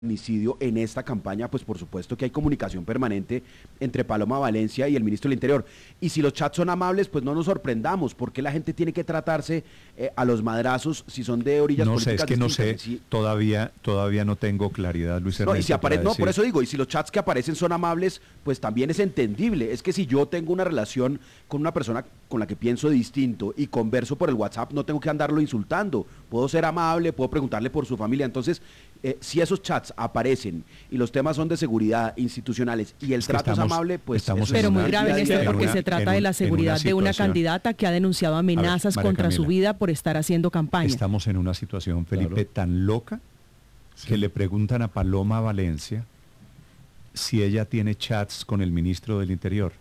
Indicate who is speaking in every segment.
Speaker 1: feminicidio en esta campaña, pues por supuesto que hay comunicación permanente entre Paloma Valencia y el ministro del Interior. Y si los chats son amables, pues no nos sorprendamos, porque la gente tiene que tratarse a los madrazos si son de orillas políticas
Speaker 2: distintas. No sé,
Speaker 1: si...
Speaker 2: todavía no tengo claridad, Luis Ernesto.
Speaker 1: No, y si no, por eso digo, y si los chats que aparecen son amables, pues también es entendible. Es que si yo tengo una relación con una persona con la que pienso distinto y converso por el WhatsApp, no tengo que andarlo insultando. Puedo ser amable, puedo preguntarle por su familia. Entonces, si esos chats aparecen y los temas son de seguridad institucionales y el trato es amable, pues...
Speaker 3: Pero muy grave, Néstor, porque se trata de la seguridad de una candidata que ha denunciado amenazas contra su vida por estar haciendo campaña.
Speaker 2: Estamos en una situación, Felipe, tan loca que le preguntan a Paloma Valencia si ella tiene chats con el ministro del Interior.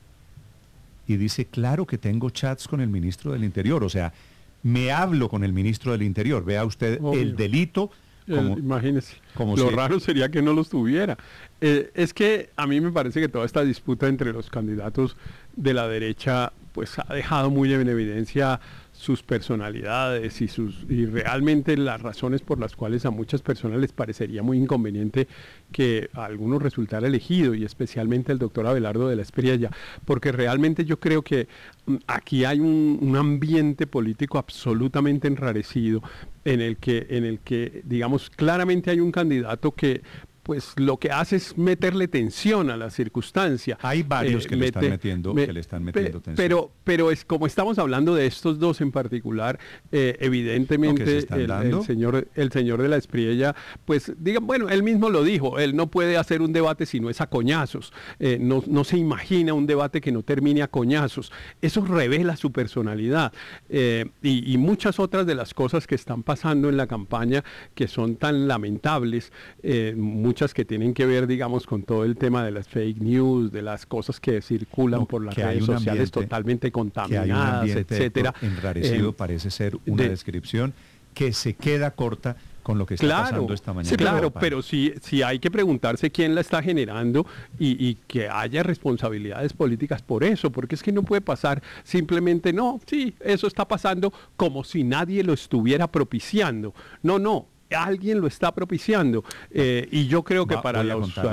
Speaker 2: Y dice, claro que tengo chats con el ministro del Interior. O sea, me hablo con el ministro del Interior. Vea usted el delito...
Speaker 4: Imagínese, lo raro sería que no los tuviera. Es que a mí me parece que toda esta disputa entre los candidatos de la derecha pues ha dejado muy en evidencia sus personalidades y realmente las razones por las cuales a muchas personas les parecería muy inconveniente que a algunos resultara elegido, y especialmente el doctor Abelardo de la Espriella, porque realmente yo creo que aquí hay un ambiente político absolutamente enrarecido en el que digamos claramente hay un candidato que pues lo que hace es meterle tensión a la circunstancia.
Speaker 2: Hay varios que le están metiendo tensión.
Speaker 4: Pero es como estamos hablando de estos dos en particular, evidentemente el señor de la Espriella, pues digan, bueno, él mismo lo dijo, él no puede hacer un debate si no es a coñazos, no se imagina un debate que no termine a coñazos. Eso revela su personalidad y muchas otras de las cosas que están pasando en la campaña que son tan lamentables, muchas que tienen que ver, digamos, con todo el tema de las fake news, de las cosas que circulan por las redes sociales totalmente contaminadas, etcétera.
Speaker 2: Enrarecido parece ser una descripción que se queda corta con lo que está pasando esta mañana.
Speaker 4: Sí, claro, pero sí hay que preguntarse quién la está generando y que haya responsabilidades políticas por eso, porque es que no puede pasar simplemente, no, sí, eso está pasando como si nadie lo estuviera propiciando. No. Alguien lo está propiciando y yo creo que para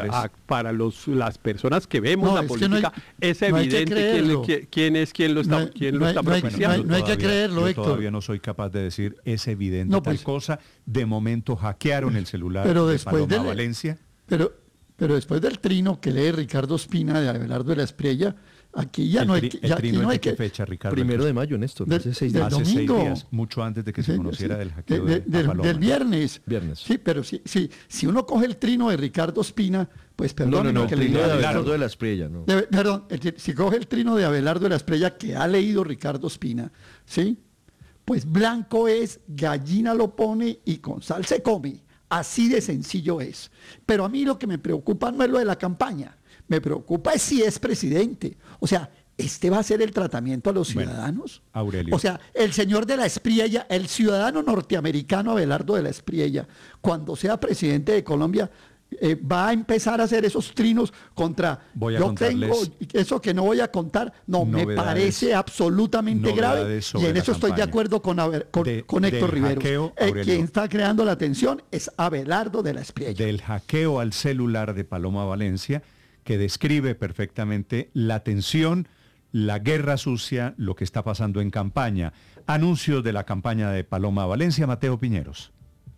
Speaker 4: las personas que vemos la política es evidente quién lo está propiciando.
Speaker 5: No hay que creerlo,
Speaker 2: yo
Speaker 5: Héctor.
Speaker 2: Todavía no soy capaz de decir es evidente tal cosa. De momento hackearon el celular de Paloma Valencia.
Speaker 5: Pero después del trino que lee Ricardo Ospina de Abelardo de la Espriella, aquí ya no hay que...
Speaker 2: fecha, Ricardo?
Speaker 6: 1 de mayo, Néstor.
Speaker 5: Hace 6
Speaker 2: días, mucho antes de que se conociera del hackeo
Speaker 5: del viernes. Sí, pero si uno coge el trino de Ricardo Ospina, pues perdón.
Speaker 6: No, el trino de Abelardo de la Espriella, ¿no?
Speaker 5: Perdón, si coge el trino de Abelardo de la Espriella que ha leído Ricardo Ospina, ¿sí? Pues blanco es, gallina lo pone y con sal se come. Así de sencillo es. Pero a mí lo que me preocupa no es lo de la campaña. Me preocupa es si es presidente. O sea, ¿este va a ser el tratamiento a los ciudadanos?
Speaker 2: Aurelio.
Speaker 5: O sea, el señor de la Espriella, el ciudadano norteamericano Abelardo de la Espriella, cuando sea presidente de Colombia, va a empezar a hacer esos trinos contra yo tengo eso que no voy a contar. No, me parece absolutamente grave. Y en eso estoy de acuerdo con Héctor Rivero. Quien está creando la tensión es Abelardo de la Espriella.
Speaker 2: Del hackeo al celular de Paloma Valencia, que describe perfectamente la tensión, la guerra sucia, lo que está pasando en campaña. Anuncios de la campaña de Paloma Valencia, Mateo Piñeros.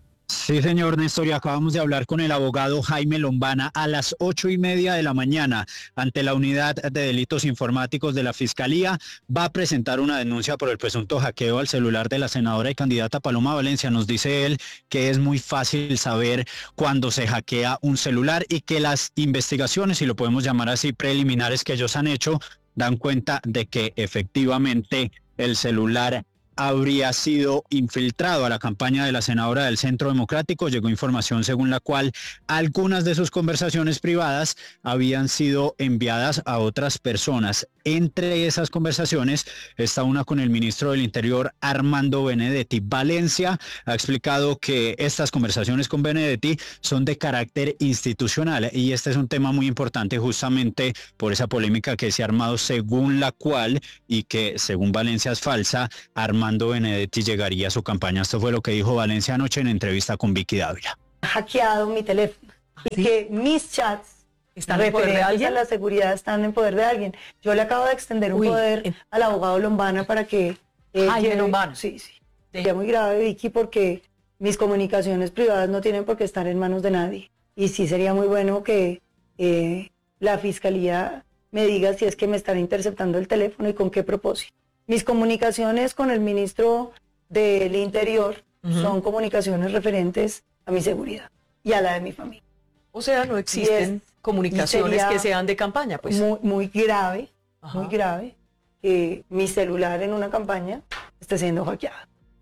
Speaker 7: Sí, señor Néstor, y acabamos de hablar con el abogado Jaime Lombana a las 8:30 de la mañana ante la Unidad de Delitos Informáticos de la Fiscalía. Va a presentar una denuncia por el presunto hackeo al celular de la senadora y candidata Paloma Valencia. Nos dice él que es muy fácil saber cuándo se hackea un celular y que las investigaciones, si lo podemos llamar así, preliminares que ellos han hecho, dan cuenta de que efectivamente el celular habría sido infiltrado a la campaña de la senadora del Centro Democrático. Llegó información según la cual algunas de sus conversaciones privadas habían sido enviadas a otras personas. Entre esas conversaciones está una con el ministro del Interior, Armando Benedetti. Valencia ha explicado que estas conversaciones con Benedetti son de carácter institucional y este es un tema muy importante justamente por esa polémica que se ha armado según la cual, y que según Valencia es falsa, Armando Benedetti llegaría a su campaña. Esto fue lo que dijo Valencia anoche en entrevista con Vicky Dávila.
Speaker 8: Ha hackeado mi teléfono. y que mis chats
Speaker 3: ¿están en poder de alguien?
Speaker 8: A la seguridad están en poder de alguien. Yo le acabo de extender un poder al abogado Lombana para que...
Speaker 3: Jaime Lombana.
Speaker 8: Sí. Sería muy grave, Vicky, porque mis comunicaciones privadas no tienen por qué estar en manos de nadie. Y sí sería muy bueno que la fiscalía me diga si es que me están interceptando el teléfono y con qué propósito. Mis comunicaciones con el ministro del Interior son comunicaciones referentes a mi seguridad y a la de mi familia.
Speaker 3: O sea, no existen comunicaciones que sean de campaña, pues.
Speaker 8: Muy grave, muy grave, que mi celular en una campaña esté siendo hackeado.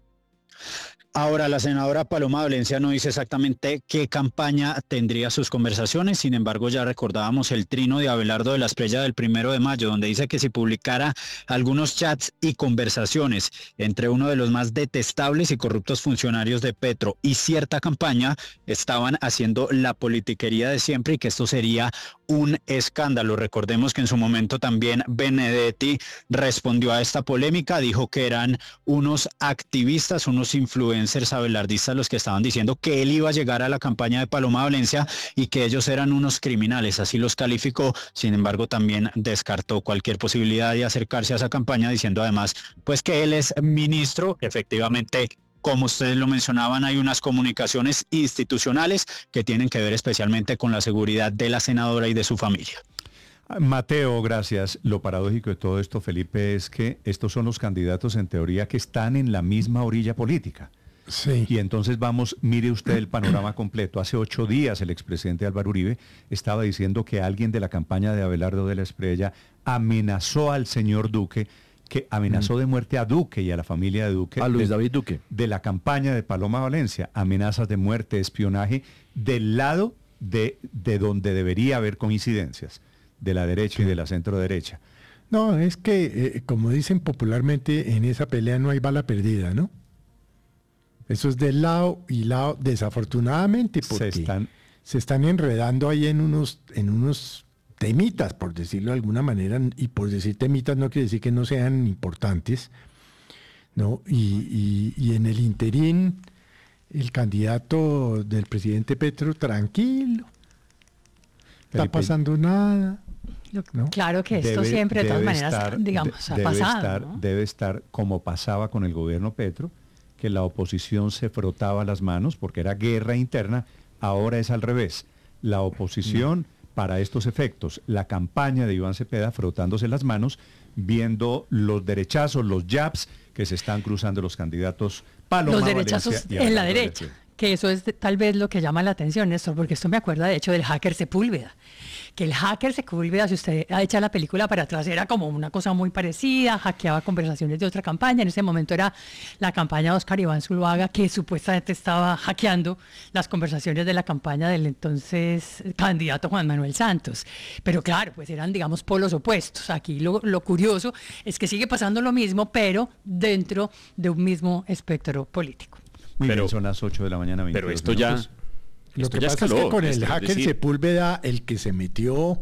Speaker 7: Ahora, la senadora Paloma Valencia no dice exactamente qué campaña tendría sus conversaciones, sin embargo ya recordábamos el trino de Abelardo de la Espriella del 1 de mayo, donde dice que si publicara algunos chats y conversaciones entre uno de los más detestables y corruptos funcionarios de Petro y cierta campaña, estaban haciendo la politiquería de siempre y que esto sería un escándalo. Recordemos que en su momento también Benedetti respondió a esta polémica, dijo que eran unos activistas, unos influencers abelardistas los que estaban diciendo que él iba a llegar a la campaña de Paloma Valencia y que ellos eran unos criminales, así los calificó. Sin embargo, también descartó cualquier posibilidad de acercarse a esa campaña, diciendo además pues que él es ministro. Efectivamente, como ustedes lo mencionaban, hay unas comunicaciones institucionales que tienen que ver especialmente con la seguridad de la senadora y de su familia.
Speaker 2: Mateo, gracias. Lo paradójico de todo esto, Felipe, es que estos son los candidatos en teoría que están en la misma orilla política.
Speaker 9: Sí.
Speaker 2: Y entonces mire usted el panorama completo. Hace 8 días el expresidente Álvaro Uribe estaba diciendo que alguien de la campaña de Abelardo de la Espriella amenazó al señor Duque, que amenazó de muerte a Duque y a la familia de Duque.
Speaker 6: A Luis David Duque.
Speaker 2: De la campaña de Paloma Valencia. Amenazas de muerte, espionaje, del lado de donde debería haber coincidencias, de la derecha y de la centro derecha.
Speaker 9: No, es que, como dicen popularmente, en esa pelea no hay bala perdida, ¿no? Eso es de lado y lado, desafortunadamente, porque se están enredando ahí en unos temitas, por decirlo de alguna manera, y por decir temitas no quiere decir que no sean importantes, ¿no? Y en el interín, el candidato del presidente Petro, tranquilo, no está pasando nada. ¿No?
Speaker 10: Claro que esto siempre, de todas maneras, ha pasado.
Speaker 2: Debe estar como pasaba con el gobierno Petro, que la oposición se frotaba las manos porque era guerra interna. Ahora es al revés. La oposición, para estos efectos, la campaña de Iván Cepeda frotándose las manos, viendo los derechazos, los jabs que se están cruzando los candidatos Paloma
Speaker 10: los derechazos en la derecha. Que eso es tal vez lo que llama la atención, Néstor, porque esto me acuerda de hecho del hacker Sepúlveda. Que el hacker Sepúlveda, si usted ha hecho la película para atrás, era como una cosa muy parecida, hackeaba conversaciones de otra campaña. En ese momento era la campaña de Óscar Iván Zuluaga, que supuestamente estaba hackeando las conversaciones de la campaña del entonces candidato Juan Manuel Santos. Pero claro, pues eran, digamos, polos opuestos. Aquí lo curioso es que sigue pasando lo mismo, pero dentro de un mismo espectro político.
Speaker 2: Muy bien, son las 8 de la mañana.
Speaker 6: Pero esto minutos. Ya...
Speaker 9: Lo que pasa es que con el hacker Sepúlveda, el que se metió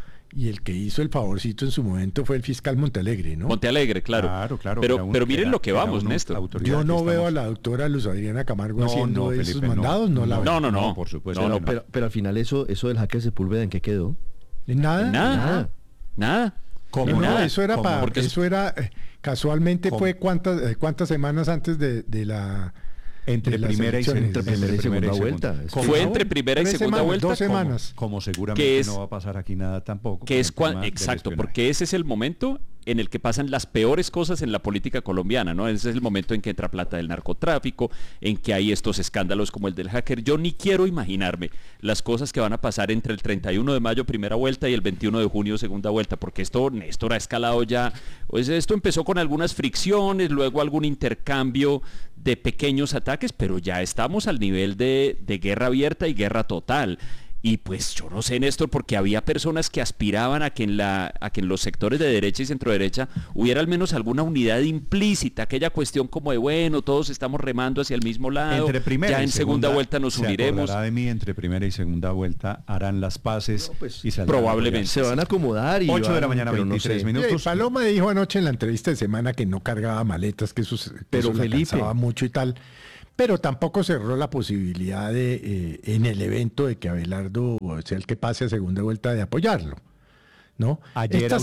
Speaker 9: y el que hizo el favorcito en su momento fue el fiscal Montealegre, ¿no?
Speaker 6: Montealegre, claro. Pero miren lo que vamos, Néstor.
Speaker 9: Yo no veo a la doctora Luz Adriana Camargo haciendo esos mandados, no la veo.
Speaker 6: No, por supuesto. No, pero al final eso del hacker Sepúlveda, ¿en qué quedó?
Speaker 9: ¿En nada?
Speaker 6: Nada.
Speaker 9: ¿Cómo no? Nada. Eso era para... Eso era... casualmente fue cuántas semanas antes de la...
Speaker 2: Entre primera y segunda vuelta.
Speaker 6: Fue entre primera y segunda vuelta.
Speaker 9: 2 semanas.
Speaker 2: Como seguramente no va a pasar aquí nada tampoco.
Speaker 6: Exacto, porque ese es el momento en el que pasan las peores cosas en la política colombiana, ¿no? Ese es el momento en que entra plata del narcotráfico, en que hay estos escándalos como el del hacker. Yo ni quiero imaginarme las cosas que van a pasar entre el 31 de mayo primera vuelta y el 21 de junio segunda vuelta, porque esto, Néstor, ha escalado ya. Pues esto empezó con algunas fricciones, luego algún intercambio de pequeños ataques, pero ya estamos al nivel de guerra abierta y guerra total. Y pues yo no sé, Néstor, porque había personas que aspiraban a que en los sectores de derecha y centroderecha hubiera al menos alguna unidad implícita, aquella cuestión como de, bueno, todos estamos remando hacia el mismo lado,
Speaker 2: entre primera
Speaker 6: ya en segunda vuelta nos uniremos.
Speaker 2: Se acordará de mí, entre primera y segunda vuelta harán las paces y saldrán.
Speaker 6: Probablemente.
Speaker 2: Se van a acomodar. 8 de la mañana, 23 minutos.
Speaker 9: Paloma dijo anoche en la entrevista de semana que no cargaba maletas, que eso pero Felipe cansaba mucho y tal. pero tampoco cerró la posibilidad de, en el evento, de que Abelardo sea el que pase a segunda vuelta, de apoyarlo, ¿no? Estas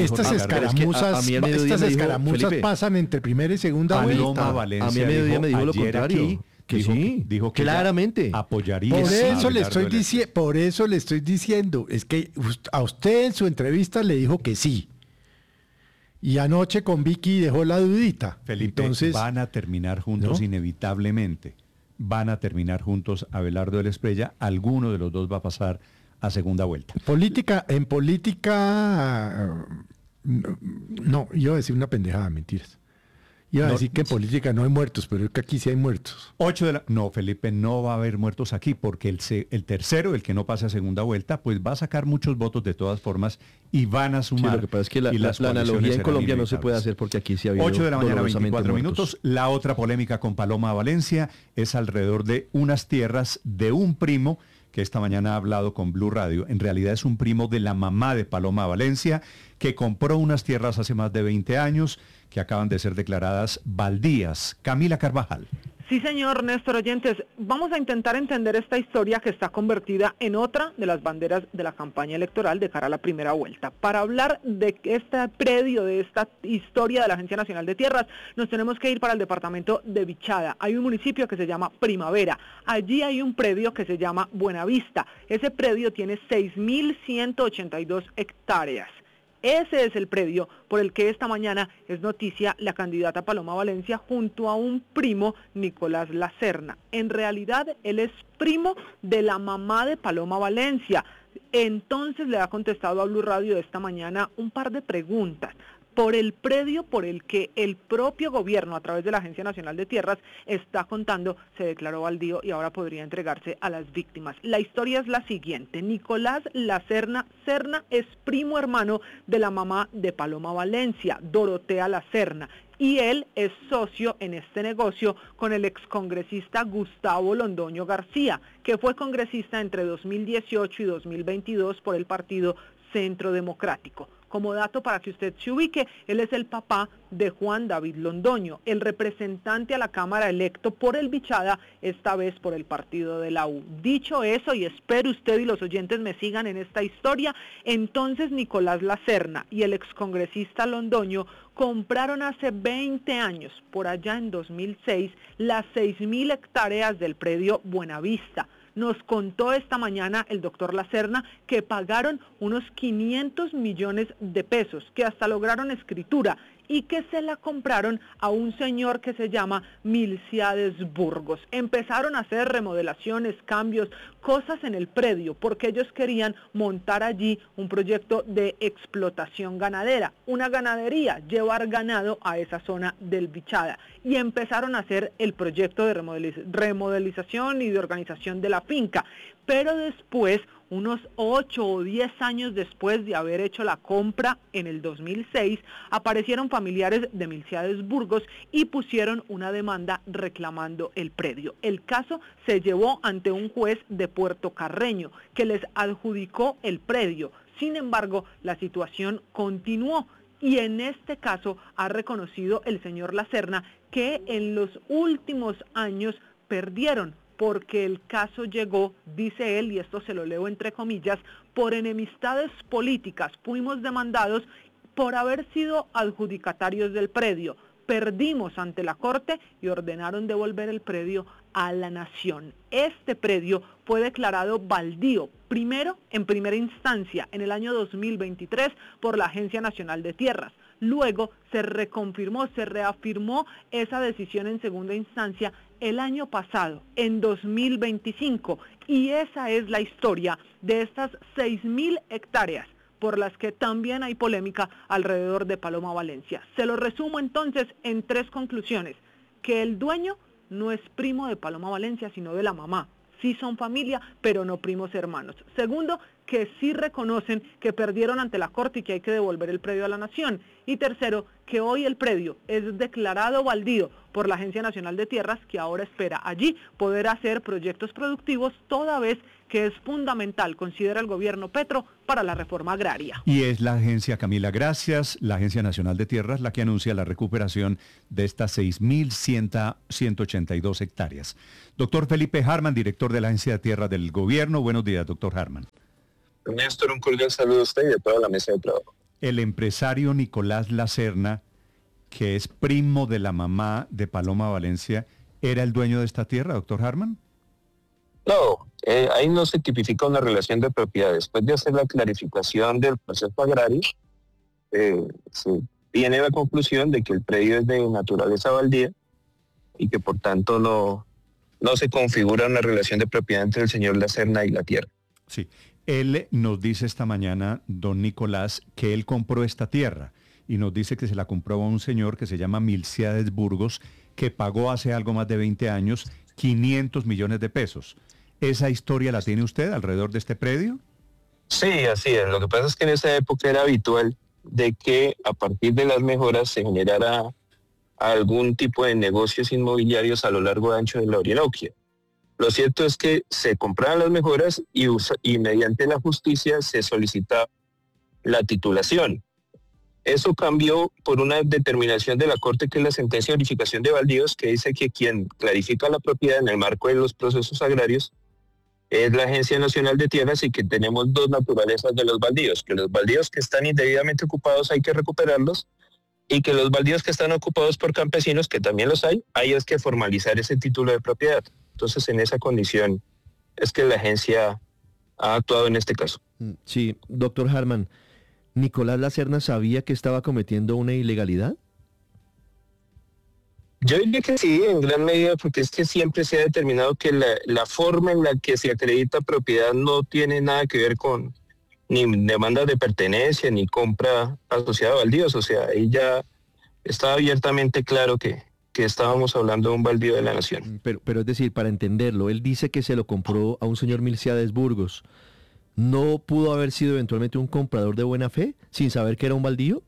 Speaker 9: escaramuzas pasan entre primera y segunda vuelta.
Speaker 11: A mí a mediodía me dijo lo contrario. Que sí, dijo que claramente
Speaker 2: apoyaría.
Speaker 9: Por eso le estoy diciendo, es que a usted en su entrevista le dijo que sí. Y anoche con Vicky dejó la dudita.
Speaker 2: Felipe, entonces van a terminar juntos, ¿no? Inevitablemente. Van a terminar juntos Abelardo del Espriella. Alguno de los dos va a pasar a segunda vuelta.
Speaker 9: En política, no, iba a decir una pendejada, mentiras. Iba a decir que en política no hay muertos, pero es que aquí sí hay muertos.
Speaker 2: No, Felipe, no va a haber muertos aquí, porque el tercero, el que no pase a segunda vuelta, pues va a sacar muchos votos de todas formas y van a sumar.
Speaker 11: Sí, lo que pasa es que la analogía en Colombia no se puede hacer porque aquí sí ha habido
Speaker 2: 8 de la mañana, 24 minutos. La otra polémica con Paloma Valencia es alrededor de unas tierras de un primo que esta mañana ha hablado con Blue Radio. En realidad es un primo de la mamá de Paloma Valencia, que compró unas tierras hace más de 20 años, que acaban de ser declaradas baldías. Camila Carvajal.
Speaker 12: Sí, señor Néstor, oyentes, vamos a intentar entender esta historia que está convertida en otra de las banderas de la campaña electoral de cara a la primera vuelta. Para hablar de este predio, de esta historia de la Agencia Nacional de Tierras, nos tenemos que ir para el departamento de Vichada. Hay un municipio que se llama Primavera. Allí hay un predio que se llama Buenavista. Ese predio tiene 6.182 hectáreas. Ese es el predio por el que esta mañana es noticia la candidata Paloma Valencia junto a un primo, Nicolás Lacerna. En realidad, él es primo de la mamá de Paloma Valencia. Entonces le ha contestado a Blue Radio esta mañana un par de preguntas por el predio por el que el propio gobierno, a través de la Agencia Nacional de Tierras, está contando, se declaró baldío y ahora podría entregarse a las víctimas. La historia es la siguiente: Nicolás Lacerna es primo hermano de la mamá de Paloma Valencia, Dorotea Lacerna, y él es socio en este negocio con el excongresista Gustavo Londoño García, que fue congresista entre 2018 y 2022 por el partido Centro Democrático. Como dato para que usted se ubique, él es el papá de Juan David Londoño, el representante a la Cámara electo por el Vichada, esta vez por el partido de la U. Dicho eso, y espero usted y los oyentes me sigan en esta historia, entonces Nicolás Lacerna y el excongresista Londoño compraron hace 20 años, por allá en 2006, las 6.000 hectáreas del predio Buenavista. Nos contó esta mañana el doctor Lacerna que pagaron unos 500 millones de pesos, que hasta lograron escritura y que se la compraron a un señor que se llama Milciades Burgos. Empezaron a hacer remodelaciones, cambios, cosas en el predio, porque ellos querían montar allí un proyecto de explotación ganadera, una ganadería, llevar ganado a esa zona del Vichada. Y empezaron a hacer el proyecto de remodelización y de organización de la finca. Pero después, unos 8 o 10 años después de haber hecho la compra en el 2006, aparecieron familiares de Milciades Burgos y pusieron una demanda reclamando el predio. El caso se llevó ante un juez de Puerto Carreño, que les adjudicó el predio. Sin embargo, la situación continuó. Y en este caso ha reconocido el señor Lacerna que en los últimos años perdieron, porque el caso llegó, dice él, y esto se lo leo entre comillas, por enemistades políticas. Fuimos demandados por haber sido adjudicatarios del predio. Perdimos ante la Corte y ordenaron devolver el predio a la Nación. Este predio fue declarado baldío, primero en primera instancia en el año 2023 por la Agencia Nacional de Tierras. Luego se reconfirmó, se reafirmó esa decisión en segunda instancia el año pasado, en 2025. Y esa es la historia de estas 6.000 hectáreas por las que también hay polémica alrededor de Paloma Valencia. Se lo resumo entonces en 3 conclusiones: que el dueño no es primo de Paloma Valencia, sino de la mamá. Sí son familia, pero no primos hermanos. Segundo, que sí reconocen que perdieron ante la Corte y que hay que devolver el predio a la Nación. Y tercero, que hoy el predio es declarado baldío por la Agencia Nacional de Tierras, que ahora espera allí poder hacer proyectos productivos, toda vez que es fundamental, considera el gobierno Petro, para la reforma agraria.
Speaker 2: Y es la agencia, Camila, gracias, la Agencia Nacional de Tierras, la que anuncia la recuperación de estas 6.182 hectáreas. Doctor Felipe Harman, director de la Agencia de Tierras del Gobierno. Buenos días, doctor Harman.
Speaker 13: Néstor, un cordial saludo a usted y a toda la mesa de trabajo.
Speaker 2: El empresario Nicolás Lacerna, que es primo de la mamá de Paloma Valencia, ¿era el dueño de esta tierra, doctor Harman?
Speaker 13: No, ahí no se tipifica una relación de propiedad. Después de hacer la clarificación del proceso agrario, se viene a la conclusión de que el predio es de naturaleza baldía y que por tanto no se configura una relación de propiedad entre el señor Lacerna y la tierra.
Speaker 2: Sí, él nos dice esta mañana, don Nicolás, que él compró esta tierra y nos dice que se la compró a un señor que se llama Milciades Burgos, que pagó hace algo más de 20 años 500 millones de pesos. ¿Esa historia la tiene usted alrededor de este predio?
Speaker 13: Sí, así es. Lo que pasa es que en esa época era habitual de que a partir de las mejoras se generara algún tipo de negocios inmobiliarios a lo largo y ancho de la Orinoquia. Lo cierto es que se compraban las mejoras y mediante la justicia se solicita la titulación. Eso cambió por una determinación de la Corte, que es la sentencia de unificación de baldíos, que dice que quien clarifica la propiedad en el marco de los procesos agrarios es la Agencia Nacional de Tierras, y que tenemos dos naturalezas de los baldíos, que los baldíos que están indebidamente ocupados hay que recuperarlos, y que los baldíos que están ocupados por campesinos, que también los hay es que formalizar ese título de propiedad. Entonces, en esa condición es que la agencia ha actuado en este caso.
Speaker 11: Sí, doctor Harman, ¿Nicolás Lacerna sabía que estaba cometiendo una ilegalidad?
Speaker 13: Yo diría que sí, en gran medida, porque es que siempre se ha determinado que la forma en la que se acredita propiedad no tiene nada que ver con ni demandas de pertenencia, ni compra asociada a baldíos. O sea, ahí ya estaba abiertamente claro que estábamos hablando de un baldío de la nación.
Speaker 11: Pero es decir, para entenderlo, él dice que se lo compró a un señor Milciades Burgos. ¿No pudo haber sido eventualmente un comprador de buena fe sin saber que era un baldío?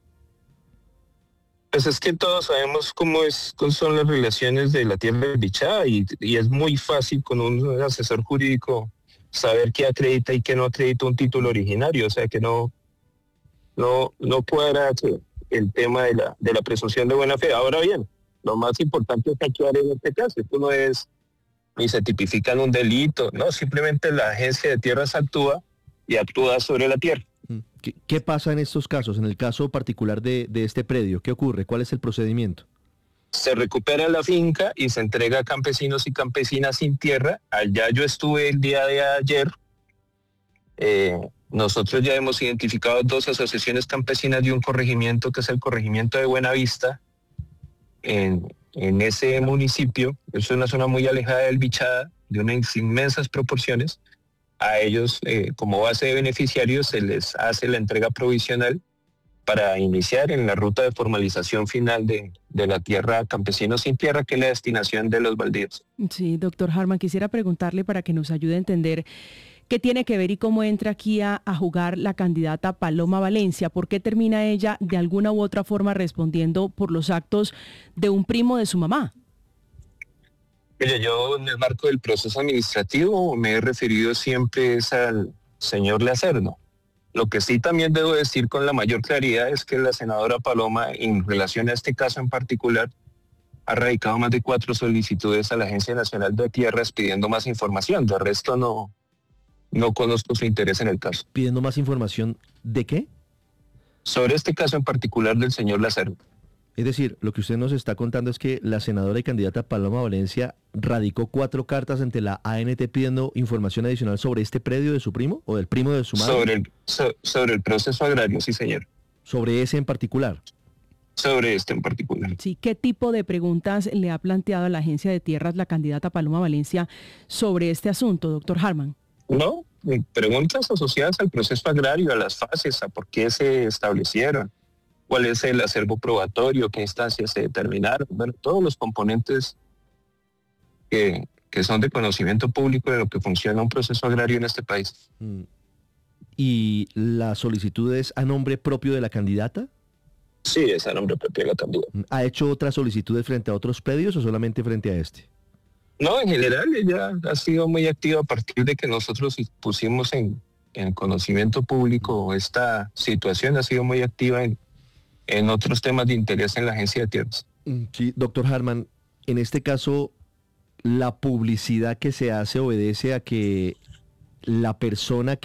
Speaker 13: Pues es que todos sabemos cómo son las relaciones de la tierra desdichada y es muy fácil con un asesor jurídico saber qué acredita y qué no acredita un título originario. O sea que no cuadra el tema de la presunción de buena fe. Ahora bien, lo más importante es actuar en este caso. Esto no es ni se tipifica en un delito, no, simplemente la Agencia de Tierras actúa y actúa sobre la tierra.
Speaker 11: ¿Qué pasa en estos casos? En el caso particular de este predio, ¿qué ocurre? ¿Cuál es el procedimiento?
Speaker 13: Se recupera la finca y se entrega a campesinos y campesinas sin tierra. Allá yo estuve el día de ayer. Nosotros ya hemos identificado 2 asociaciones campesinas de un corregimiento, que es el corregimiento de Buenavista, en ese municipio. Es una zona muy alejada del Bichada, de unas inmensas proporciones. A ellos, como base de beneficiarios, se les hace la entrega provisional para iniciar en la ruta de formalización final de la tierra campesino sin tierra, que es la destinación de los baldíos.
Speaker 3: Sí, doctor Harman, quisiera preguntarle para que nos ayude a entender qué tiene que ver y cómo entra aquí a jugar la candidata Paloma Valencia. ¿Por qué termina ella de alguna u otra forma respondiendo por los actos de un primo de su mamá?
Speaker 13: Mire, yo en el marco del proceso administrativo me he referido siempre al señor Lacerna. Lo que sí también debo decir con la mayor claridad es que la senadora Paloma, en relación a este caso en particular, ha radicado más de 4 solicitudes a la Agencia Nacional de Tierras pidiendo más información. De resto no conozco su interés en el caso.
Speaker 11: ¿Pidiendo más información de qué?
Speaker 13: Sobre este caso en particular del señor Lacerna.
Speaker 11: Es decir, lo que usted nos está contando es que la senadora y candidata Paloma Valencia radicó 4 cartas ante la ANT pidiendo información adicional sobre este predio de su primo o del primo de su madre.
Speaker 13: Sobre el proceso agrario, sí, señor.
Speaker 11: ¿Sobre ese en particular?
Speaker 13: Sobre este en particular.
Speaker 3: Sí, ¿qué tipo de preguntas le ha planteado a la Agencia de Tierras la candidata Paloma Valencia sobre este asunto, doctor Harman?
Speaker 13: No, preguntas asociadas al proceso agrario, a las fases, a por qué se establecieron, cuál es el acervo probatorio, qué instancias se determinaron, bueno, todos los componentes que son de conocimiento público de lo que funciona un proceso agrario en este país.
Speaker 11: ¿Y la solicitud es a nombre propio de la candidata?
Speaker 13: Sí, es a nombre propio de la candidata.
Speaker 11: ¿Ha hecho otras solicitudes frente a otros predios o solamente frente a este?
Speaker 13: No, en general ella ha sido muy activa a partir de que nosotros pusimos en conocimiento público esta situación, ha sido muy activa en otros temas de interés en la Agencia de Tierras.
Speaker 11: Sí, doctor Hartman, en este caso, la publicidad que se hace obedece a que la persona